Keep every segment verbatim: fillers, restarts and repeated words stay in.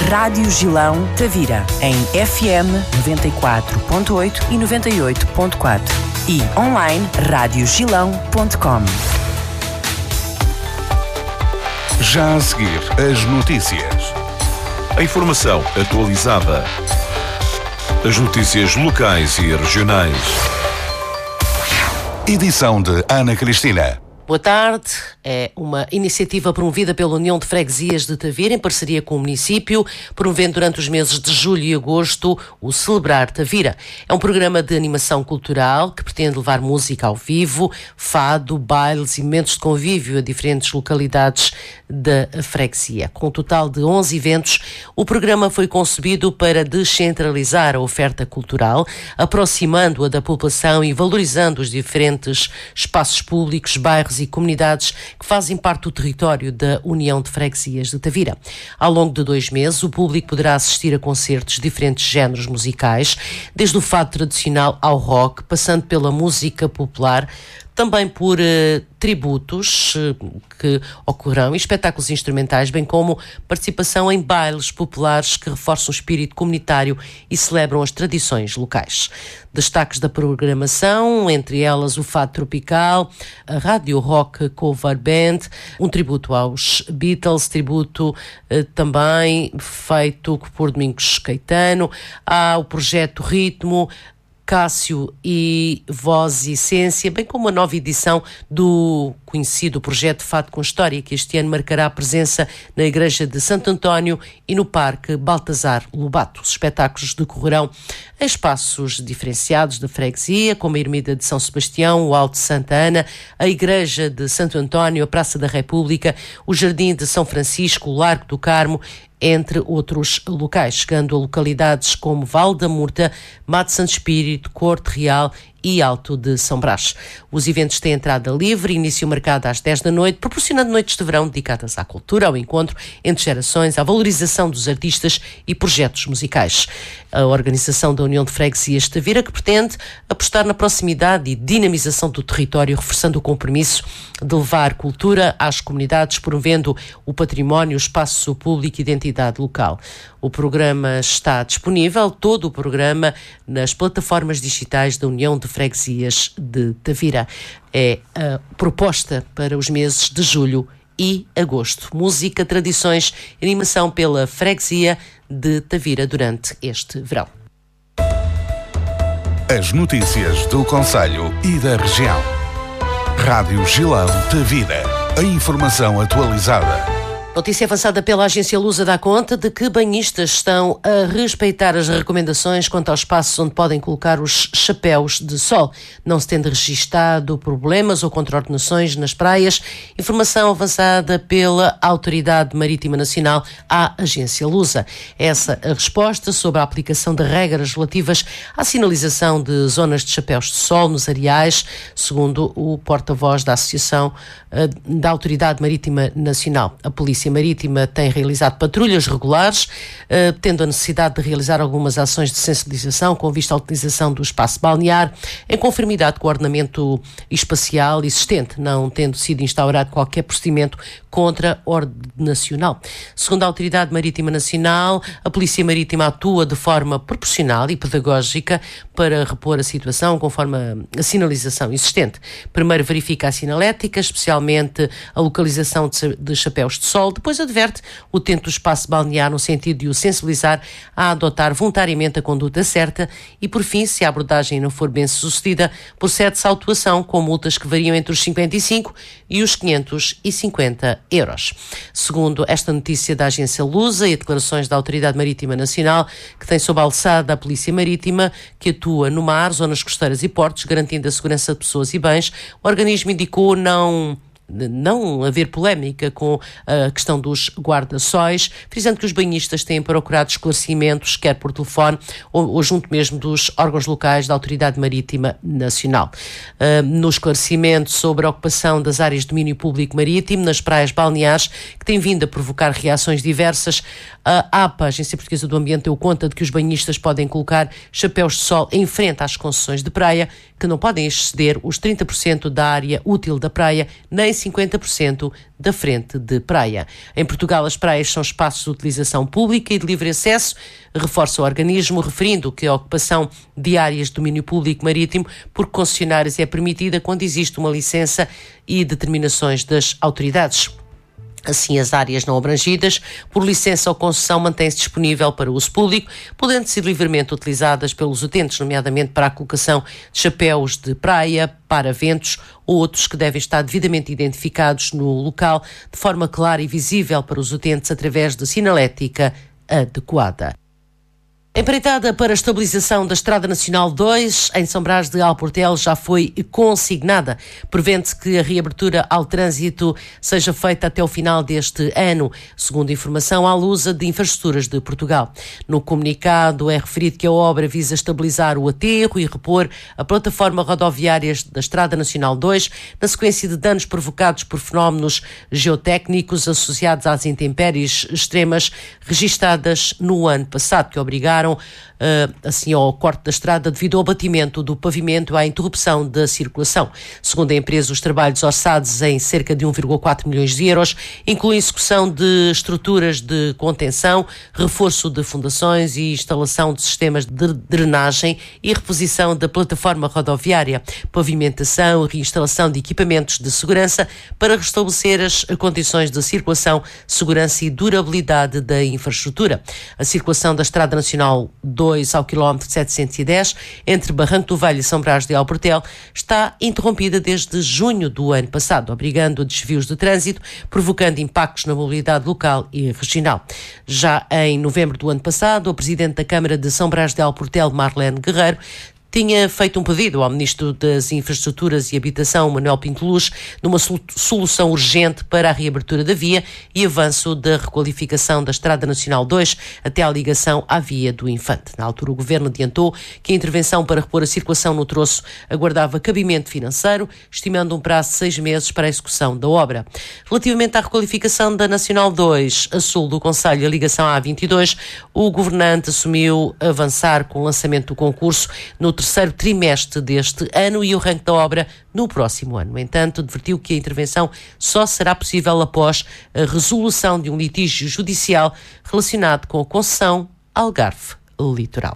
Rádio Gilão Tavira, em F M noventa e quatro ponto oito e noventa e oito ponto quatro e online rádio gilão ponto com. Já a seguir, as notícias. A informação atualizada. As notícias locais e regionais. Edição de Ana Cristina. Boa tarde. É uma iniciativa promovida pela União de Freguesias de Tavira, em parceria com o município, promovendo durante os meses de julho e agosto o Celebrar Tavira. É um programa de animação cultural que pretende levar música ao vivo, fado, bailes e momentos de convívio a diferentes localidades da freguesia. Com um total de onze eventos, o programa foi concebido para descentralizar a oferta cultural, aproximando-a da população e valorizando os diferentes espaços públicos, bairros e comunidades que fazem parte do território da União de Freguesias de Tavira. Ao longo de dois meses, o público poderá assistir a concertos de diferentes géneros musicais, desde o fado tradicional ao rock, passando pela música popular, também por uh, tributos uh, que ocorrerão e espetáculos instrumentais, bem como participação em bailes populares que reforçam o espírito comunitário e celebram as tradições locais. Destaques da programação, entre elas o fado tropical, a rádio rock cover band, um tributo aos Beatles, tributo uh, também feito por Domingos Caetano, há o projeto Ritmo, Cássio e Voz e Essência, bem como a nova edição do conhecido projeto Fado com História, que este ano marcará a presença na Igreja de Santo António e no Parque Baltazar Lobato. Os espetáculos decorrerão em espaços diferenciados da freguesia, como a Ermida de São Sebastião, o Alto de Santa Ana, a Igreja de Santo António, a Praça da República, o Jardim de São Francisco, o Largo do Carmo, entre outros locais, chegando a localidades como Val da Murta, Mato Santo Espírito, Corte Real e Alto de São Brás. Os eventos têm entrada livre, início marcado às dez da noite, proporcionando noites de verão dedicadas à cultura, ao encontro entre gerações, à valorização dos artistas e projetos musicais. A organização da União de Freguesias de Tavira, que pretende apostar na proximidade e dinamização do território, reforçando o compromisso de levar cultura às comunidades, promovendo o património, o espaço público e identidade local. O programa está disponível, todo o programa, nas plataformas digitais da União de Freguesias de Tavira. É a proposta para os meses de julho e agosto. Música, tradições, animação pela Freguesia de Tavira durante este verão. As notícias do concelho e da região. Rádio Gilão Tavira. A informação atualizada. Notícia avançada pela agência Lusa dá conta de que banhistas estão a respeitar as recomendações quanto aos espaços onde podem colocar os chapéus de sol, não se tendo registado problemas ou contraordenações nas praias. Informação avançada pela Autoridade Marítima Nacional à agência Lusa. Essa a resposta sobre a aplicação de regras relativas à sinalização de zonas de chapéus de sol nos areais, segundo o porta-voz da Associação da Autoridade Marítima Nacional. A Polícia Marítima tem realizado patrulhas regulares, uh, tendo a necessidade de realizar algumas ações de sensibilização com vista à utilização do espaço balnear, em conformidade com o ordenamento espacial existente, não tendo sido instaurado qualquer procedimento contra-ordenacional. Segundo a Autoridade Marítima Nacional, a Polícia Marítima atua de forma proporcional e pedagógica para repor a situação conforme a sinalização existente. Primeiro verifica a sinalética, especialmente a localização de, de chapéus de sol. Depois adverte o utente do espaço balnear no sentido de o sensibilizar a adotar voluntariamente a conduta certa e, por fim, se a abordagem não for bem sucedida, procede-se à autuação com multas que variam entre os cinquenta e cinco e os quinhentos e cinquenta euros. Segundo esta notícia da agência Lusa e declarações da Autoridade Marítima Nacional, que tem sob a alçada a Polícia Marítima, que atua no mar, zonas costeiras e portos, garantindo a segurança de pessoas e bens, o organismo indicou não... não haver polémica com a questão dos guarda-sóis, frisando que os banhistas têm procurado esclarecimentos, quer por telefone ou, ou junto mesmo dos órgãos locais da Autoridade Marítima Nacional. Uh, no esclarecimento sobre a ocupação das áreas de domínio público marítimo nas praias balneares, que tem vindo a provocar reações diversas, a APA, a Agência Portuguesa do Ambiente, deu conta de que os banhistas podem colocar chapéus de sol em frente às concessões de praia, que não podem exceder os trinta por cento da área útil da praia, nem cinquenta por cento da frente de praia. Em Portugal, as praias são espaços de utilização pública e de livre acesso, reforça o organismo, referindo que a ocupação de áreas de domínio público marítimo por concessionários é permitida quando existe uma licença e determinações das autoridades. Assim, as áreas não abrangidas por licença ou concessão mantêm-se disponível para uso público, podendo ser livremente utilizadas pelos utentes, nomeadamente para a colocação de chapéus de praia, para ventos ou outros que devem estar devidamente identificados no local, de forma clara e visível para os utentes através de sinalética adequada. Empreitada para a estabilização da Estrada Nacional dois, em São Brás de Alportel, já foi consignada. Prevê-se que a reabertura ao trânsito seja feita até o final deste ano, segundo informação à Lusa de Infraestruturas de Portugal. No comunicado é referido que a obra visa estabilizar o aterro e repor a plataforma rodoviária da Estrada Nacional dois, na sequência de danos provocados por fenómenos geotécnicos associados às intempéries extremas registadas no ano passado, que obrigaram assim ao corte da estrada devido ao abatimento do pavimento e à interrupção da circulação. Segundo a empresa, os trabalhos orçados em cerca de um vírgula quatro milhões de euros incluem execução de estruturas de contenção, reforço de fundações e instalação de sistemas de drenagem e reposição da plataforma rodoviária, pavimentação e reinstalação de equipamentos de segurança para restabelecer as condições de circulação, segurança e durabilidade da infraestrutura. A circulação da Estrada Nacional dois ao quilómetro setecentos e dez, entre Barranco do Velho e São Brás de Alportel, está interrompida desde junho do ano passado, obrigando a desvios de trânsito, provocando impactos na mobilidade local e regional. Já em novembro do ano passado, o presidente da Câmara de São Brás de Alportel, Marlene Guerreiro, tinha feito um pedido ao Ministro das Infraestruturas e Habitação, Manuel Pinto Luz, numa solução urgente para a reabertura da via e avanço da requalificação da Estrada Nacional dois até à ligação à Via do Infante. Na altura, o Governo adiantou que a intervenção para repor a circulação no troço aguardava cabimento financeiro, estimando um prazo de seis meses para a execução da obra. Relativamente à requalificação da Nacional dois, a sul do concelho e a ligação à A vinte e dois, o governante assumiu avançar com o lançamento do concurso no terceiro trimestre deste ano e o arranque da obra no próximo ano. No entanto, advertiu que a intervenção só será possível após a resolução de um litígio judicial relacionado com a concessão Algarve Litoral.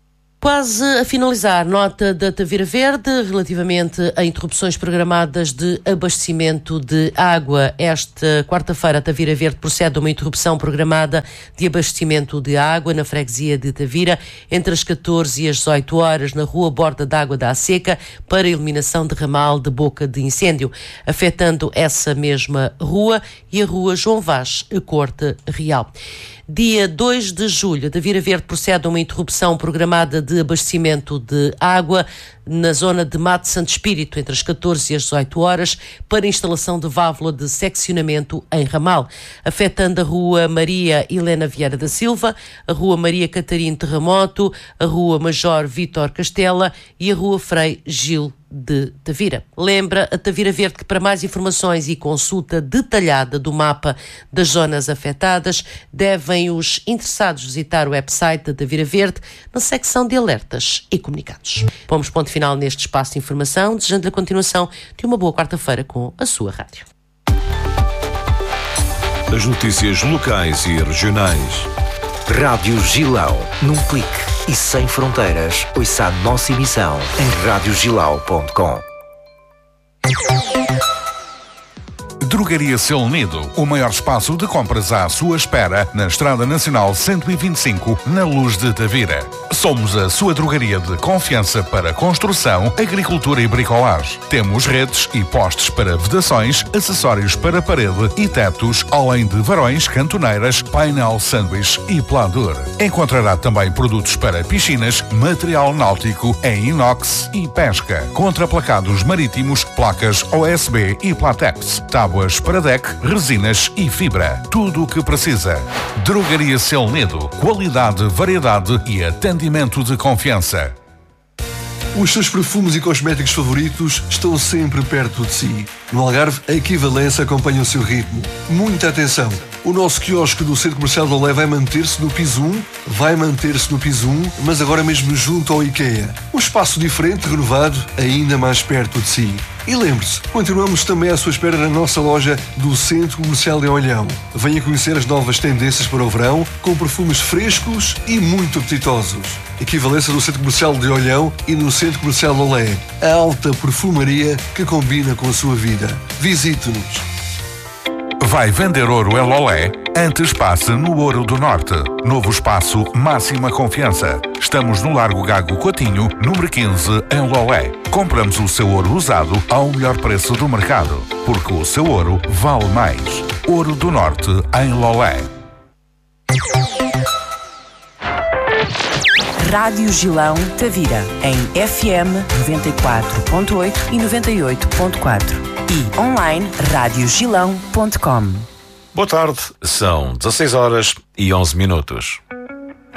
Quase a finalizar, nota da Tavira Verde relativamente a interrupções programadas de abastecimento de água. Esta quarta-feira, a Tavira Verde procede a uma interrupção programada de abastecimento de água na freguesia de Tavira entre as catorze e as dezoito horas na rua Borda d'Água da Seca para a eliminação de ramal de boca de incêndio, afetando essa mesma rua e a rua João Vaz, a Corte Real. Dia dois de julho, a Tavira Verde procede a uma interrupção programada de abastecimento de água na zona de Mato Santo Espírito, entre as catorze e as dezoito horas, para instalação de válvula de seccionamento em ramal, afetando a Rua Maria Helena Vieira da Silva, a Rua Maria Catarina Terremoto, a Rua Major Vítor Castela e a Rua Frei Gil de Tavira. Lembra a Tavira Verde que para mais informações e consulta detalhada do mapa das zonas afetadas, devem os interessados visitar o website da Tavira Verde na secção de alertas e comunicados. Pomos ponto final neste espaço de informação, desejando-lhe a continuação de uma boa quarta-feira com a sua rádio. As notícias locais e regionais. Rádio Gilão, num clique e sem fronteiras. Ouça a nossa emissão em rádio gilau ponto com. Drogaria Seu Unido, o maior espaço de compras à sua espera na Estrada Nacional cento e vinte e cinco, na Luz de Tavira. Somos a sua drogaria de confiança para construção, agricultura e bricolagem. Temos redes e postes para vedações, acessórios para parede e tetos, além de varões, cantoneiras, painel sanduíche e pladur. Encontrará também produtos para piscinas, material náutico em inox e pesca, contraplacados marítimos, placas O S B e Platex, tábuas para deck, resinas e fibra. Tudo o que precisa. Drogaria Seu Unido. Qualidade, variedade e atendimento de confiança. Os seus perfumes e cosméticos favoritos estão sempre perto de si. No Algarve, a Equivalência acompanha o seu ritmo. Muita atenção! O nosso quiosque do Centro Comercial de Olé vai manter-se no piso um, vai manter-se no piso um, mas agora mesmo junto ao IKEA. Um espaço diferente, renovado, ainda mais perto de si. E lembre-se, continuamos também à sua espera na nossa loja do Centro Comercial de Olhão. Venha conhecer as novas tendências para o verão, com perfumes frescos e muito apetitosos. Equivalência do Centro Comercial de Olhão e no Centro Comercial de Olé. A alta perfumaria que combina com a sua vida. Visite-nos. Vai vender ouro em Lolé? Antes passe no Ouro do Norte. Novo espaço, máxima confiança. Estamos no Largo Gago Coutinho, número quinze, em Lolé. Compramos o seu ouro usado ao melhor preço do mercado, porque o seu ouro vale mais. Ouro do Norte, em Lolé. Rádio Gilão Tavira, em F M noventa e quatro ponto oito e noventa e oito ponto quatro. E online rádio gilão ponto com. Boa tarde, são dezasseis horas e onze minutos.